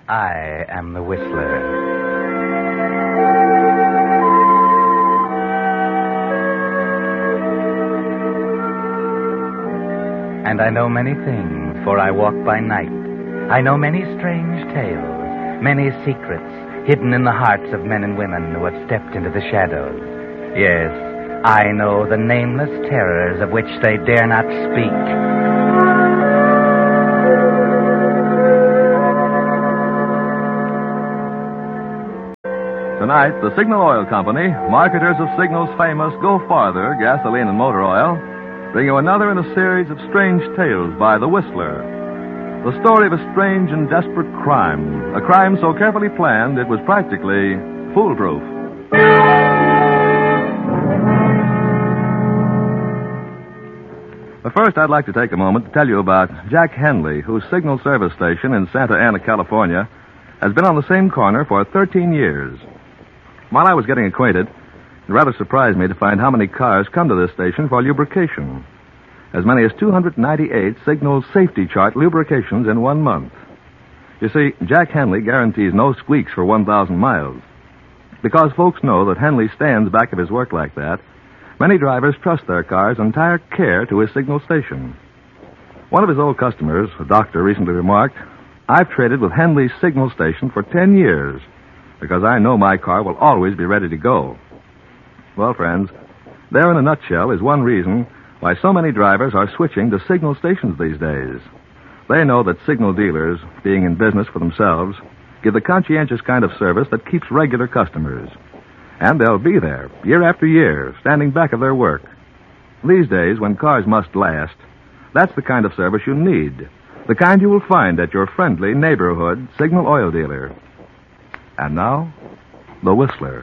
I am the Whistler. And I know many things, for I walk by night. I know many strange tales, many secrets hidden in the hearts of men and women who have stepped into the shadows. Yes, I know the nameless terrors of which they dare not speak. Tonight, the Signal Oil Company, marketers of Signal's famous Go Farther gasoline and motor oil, bring you another in a series of strange tales by The Whistler. The story of a strange and desperate crime, a crime so carefully planned it was practically foolproof. But first, I'd like to take a moment to tell you about Jack Henley, whose Signal service station in Santa Ana, California, has been on the same corner for 13 years. While I was getting acquainted, it rather surprised me to find how many cars come to this station for lubrication. As many as 298 Signal Safety Chart lubrications in 1 month. You see, Jack Henley guarantees no squeaks for 1,000 miles. Because folks know that Henley stands back of his work like that, many drivers trust their car's entire care to his Signal station. One of his old customers, a doctor, recently remarked, "I've traded with Henley's Signal station for 10 years because I know my car will always be ready to go." Well, friends, there in a nutshell is one reason why so many drivers are switching to Signal stations these days. They know that Signal dealers, being in business for themselves, give the conscientious kind of service that keeps regular customers. And they'll be there, year after year, standing back of their work. These days, when cars must last, that's the kind of service you need. The kind you will find at your friendly neighborhood Signal oil dealer. And now, The Whistler.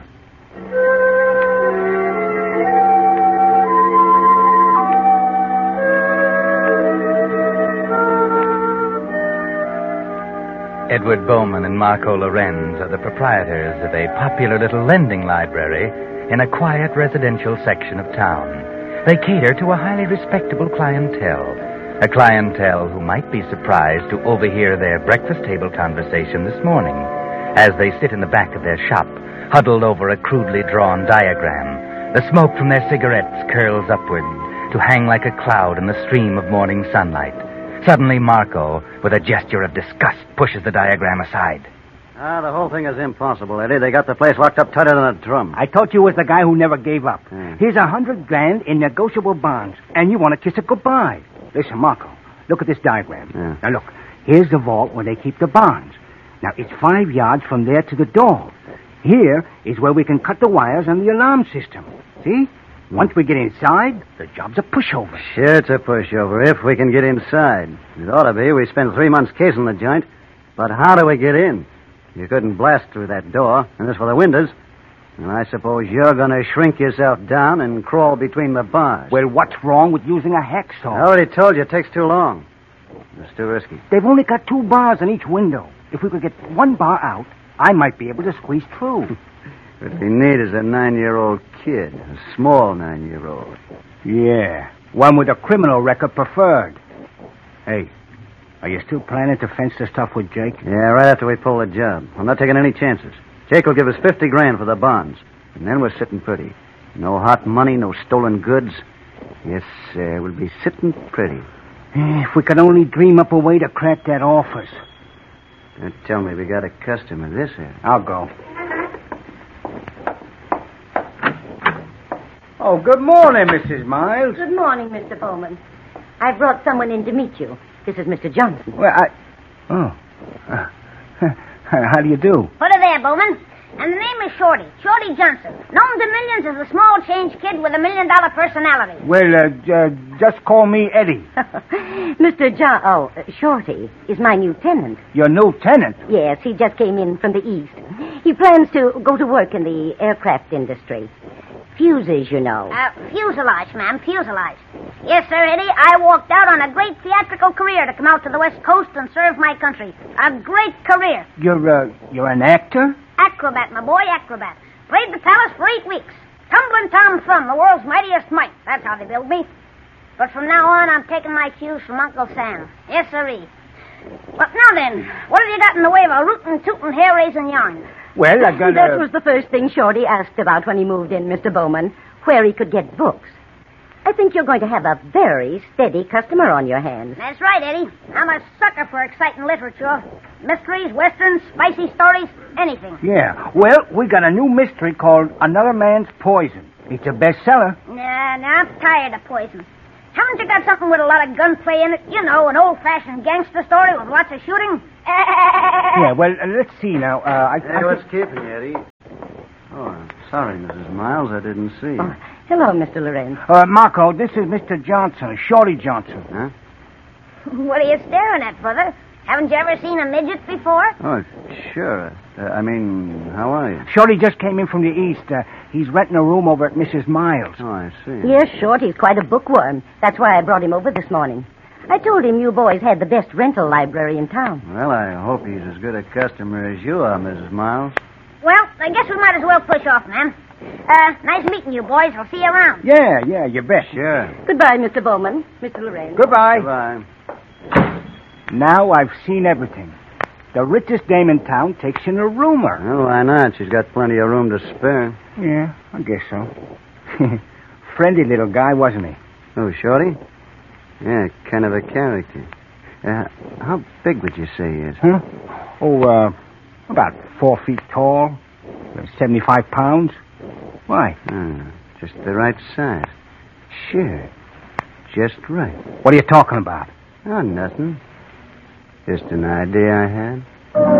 Edward Bowman and Marco Lorenz are the proprietors of a popular little lending library in a quiet residential section of town. They cater to a highly respectable clientele, a clientele who might be surprised to overhear their breakfast table conversation this morning as they sit in the back of their shop, huddled over a crudely drawn diagram. The smoke from their cigarettes curls upward to hang like a cloud in the stream of morning sunlight. Suddenly, Marco, with a gesture of disgust, pushes the diagram aside. The whole thing is impossible, Eddie. They got the place locked up tighter than a drum. I told you was the guy who never gave up. Here's $100,000 in negotiable bonds, and you want to kiss it goodbye. Listen, Marco, look at this diagram. Now, look, here's the vault where they keep the bonds. Now, it's 5 yards from there to the door. Here is where we can cut the wires and the alarm system. See? Once we get inside, the job's a pushover. Sure, it's a pushover, if we can get inside. It ought to be. We spent 3 months casing the joint. But how do we get in? You couldn't blast through that door, and as for the windows, and I suppose you're going to shrink yourself down and crawl between the bars. Well, what's wrong with using a hacksaw? I already told you it takes too long. It's too risky. They've only got 2 bars in each window. If we could get 1 bar out, I might be able to squeeze through. What we need is a 9-year-old kid, a small 9-year-old. Yeah, one with a criminal record preferred. Hey, are you still planning to fence this stuff with Jake? Yeah, right after we pull the job. I'm not taking any chances. Jake will give us $50,000 for the bonds, and then we're sitting pretty. No hot money, no stolen goods. Yes, sir, we'll be sitting pretty. If we could only dream up a way to crack that office. Don't tell me we got a customer this end. I'll go. Oh, good morning, Mrs. Miles. Good morning, Mr. Bowman. I brought someone in to meet you. This is Mr. Johnson. Well, how do you do? Put her there, Bowman. And the name is Shorty. Shorty Johnson. Known to millions as a small change kid with $1 million personality. Well, just call me Eddie. Shorty is my new tenant. Your new tenant? Yes, he just came in from the east. He plans to go to work in the aircraft industry. Fuses, you know. Fuselage, ma'am, fuselage. Yes, sir, Eddie, I walked out on a great theatrical career to come out to the West Coast and serve my country. A great career. You're an actor? Acrobat, my boy, acrobat. Played the palace for 8 weeks. Tumbling Tom Thumb, the world's mightiest mite. That's how they build me. But from now on, I'm taking my cues from Uncle Sam. Yes, sirree. Well, now then, what have you got in the way of a rootin' tootin' hair-raising yarn? Well, I got That was the first thing Shorty asked about when he moved in, Mr. Bowman, where he could get books. I think you're going to have a very steady customer on your hands. That's right, Eddie. I'm a sucker for exciting literature. Mysteries, westerns, spicy stories, anything. Yeah. Well, we got a new mystery called Another Man's Poison. It's a bestseller. Nah, I'm tired of poison. Haven't you got something with a lot of gunplay in it? You know, an old-fashioned gangster story with lots of shooting? Yeah, well, let's see now. Hey, what's keeping you, Eddie? Oh, sorry, Mrs. Miles. I didn't see you. Oh, hello, Mr. Lorenz. Marco, this is Mr. Johnson, Shorty Johnson. Huh? What are you staring at, brother? Haven't you ever seen a midget before? Oh, sure. How are you? Shorty just came in from the east. He's renting a room over at Mrs. Miles. Oh, I see. Yes, Shorty's quite a bookworm. That's why I brought him over this morning. I told him you boys had the best rental library in town. Well, I hope he's as good a customer as you are, Mrs. Miles. Well, I guess we might as well push off, ma'am. Nice meeting you, boys. I'll see you around. Yeah, you bet. Sure. Goodbye, Mr. Bowman. Mr. Lorenz. Goodbye. Goodbye. Now I've seen everything. The richest dame in town takes in a roomer. Well, why not? She's got plenty of room to spare. Yeah, I guess so. Friendly little guy, wasn't he? Oh, Shorty? Yeah, kind of a character. How big would you say he is? Huh? Oh, about 4 feet tall, 75 pounds. Why? Just the right size. Sure. Just right. What are you talking about? Oh, nothing. Just an idea I had.